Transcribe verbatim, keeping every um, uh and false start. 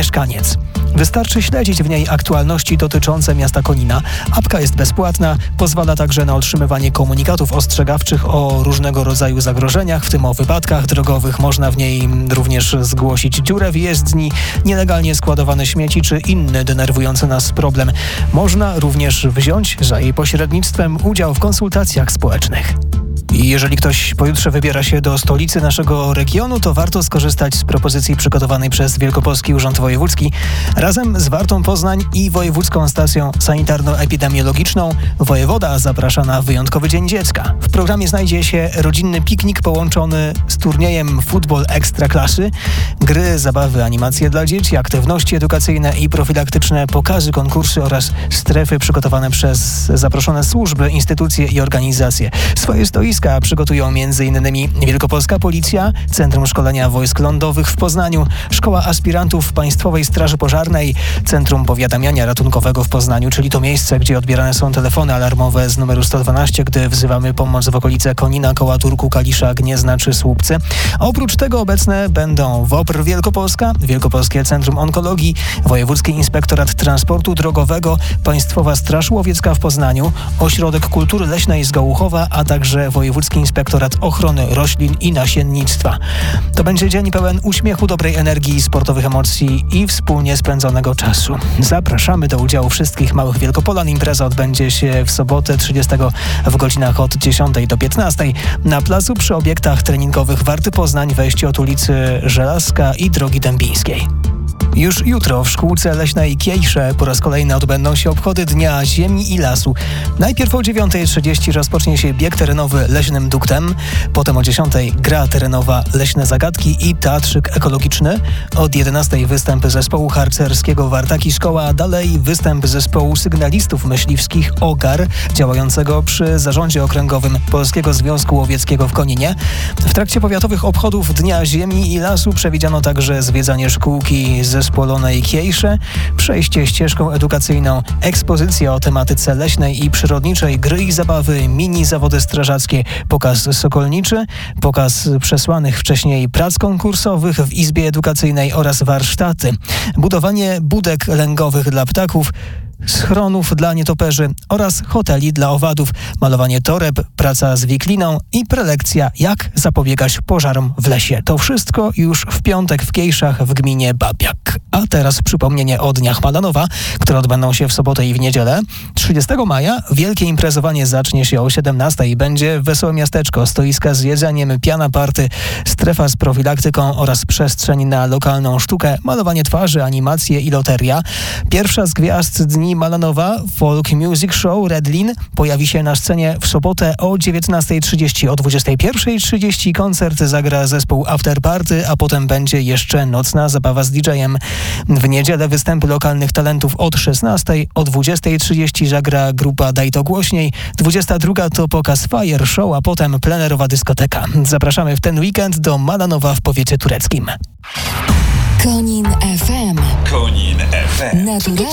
mieszkaniec. Wystarczy śledzić w niej aktualności dotyczące miasta Konina. Apka jest bezpłatna, pozwala także na otrzymywanie komunikatów ostrzegawczych o różnego rodzaju zagrożeniach, w tym o wypadkach drogowych. Można w niej również zgłosić dziurę w jezdni, nielegalnie składowane śmieci czy inny denerwujący nas problem. Można również wziąć za jej pośrednictwem udział w konsultacjach społecznych. I jeżeli ktoś pojutrze wybiera się do stolicy naszego regionu, to warto skorzystać z propozycji przygotowanej przez Wielkopolski Urząd Wojewódzki. Razem z Wartą Poznań i Wojewódzką Stacją Sanitarno-Epidemiologiczną wojewoda zaprasza na wyjątkowy Dzień Dziecka. W programie znajdzie się rodzinny piknik połączony z turniejem Futbol Ekstraklasy, gry, zabawy, animacje dla dzieci, aktywności edukacyjne i profilaktyczne, pokazy, konkursy oraz strefy przygotowane przez zaproszone służby, instytucje i organizacje. Swoje stoiska przygotują m.in. Wielkopolska Policja, Centrum Szkolenia Wojsk Lądowych w Poznaniu, Szkoła Aspirantów Państwowej Straży Pożarnej, Centrum Powiadamiania Ratunkowego w Poznaniu, czyli to miejsce, gdzie odbierane są telefony alarmowe z numeru sto dwanaście, gdy wzywamy pomoc w okolice Konina, Koła Turku, Kalisza, Gniezna czy Słupcy. Oprócz tego obecne będą WOPR Wielkopolska, Wielkopolskie Centrum Onkologii, Wojewódzki Inspektorat Transportu Drogowego, Państwowa Straż Łowiecka w Poznaniu, Ośrodek Kultury Leśnej z Gołuchowa, a także Wojewódzki Inspektorat Ochrony Roślin i Nasiennictwa. To będzie dzień pełen uśmiechu, dobrej energii, sportowych emocji i wspólnie spędzonego czasu. Zapraszamy do udziału wszystkich małych Wielkopolan. Impreza odbędzie się w sobotę trzydziestego w godzinach od dziesiątej do piętnastej na placu przy obiektach treningowych Warty Poznań, wejście od ulicy Żelazka i Drogi Dębińskiej. Już jutro w Szkółce Leśnej Kiejsze po raz kolejny odbędą się obchody Dnia Ziemi i Lasu. Najpierw o dziewiątej trzydzieści rozpocznie się bieg terenowy Leśnym Duktem, potem o dziesiątej gra terenowa Leśne Zagadki i teatrzyk ekologiczny, od jedenastej występ zespołu harcerskiego Wartaki Szkoła, a dalej występ zespołu sygnalistów myśliwskich OGAR, działającego przy Zarządzie Okręgowym Polskiego Związku Łowieckiego w Koninie. W trakcie powiatowych obchodów Dnia Ziemi i Lasu przewidziano także zwiedzanie szkółki ze Spolonej Kiejsze, przejście ścieżką edukacyjną, ekspozycja o tematyce leśnej i przyrodniczej, gry i zabawy, mini zawody strażackie, pokaz sokolniczy, pokaz przesłanych wcześniej prac konkursowych w Izbie Edukacyjnej oraz warsztaty, budowanie budek lęgowych dla ptaków, schronów dla nietoperzy oraz hoteli dla owadów, malowanie toreb, praca z wikliną i prelekcja jak zapobiegać pożarom w lesie. To wszystko już w piątek w Kiejszach w gminie Babiak. A teraz przypomnienie o Dniach Malanowa, które odbędą się w sobotę i w niedzielę. trzydziestego maja wielkie imprezowanie zacznie się o siedemnastej. Będzie wesołe miasteczko, stoiska z jedzeniem, piana party, strefa z profilaktyką oraz przestrzeń na lokalną sztukę, malowanie twarzy, animacje i loteria. Pierwsza z gwiazd Dni Malanowa, Folk Music Show Redlin, pojawi się na scenie w sobotę o dziewiętnastej trzydzieści. O dwudziestej pierwszej trzydzieści koncert zagra zespół After Party, a potem będzie jeszcze nocna zabawa z didżejem. W niedzielę występy lokalnych talentów od szesnastej. O dwudziestej trzydzieści zagra grupa Daj to głośniej. dwudziesta druga to pokaz Fire Show, a potem plenerowa dyskoteka. Zapraszamy w ten weekend do Malanowa w powiecie tureckim. Konin F M. Konin F M. Natura